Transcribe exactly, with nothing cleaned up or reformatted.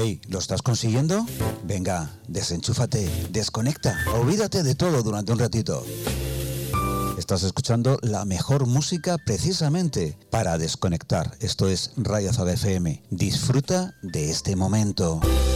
Hey, ¿lo estás consiguiendo? Venga, desenchúfate, desconecta, olvídate de todo durante un ratito. Estás escuchando la mejor música precisamente para desconectar. Esto es Radio Azada F M. Disfruta de este momento.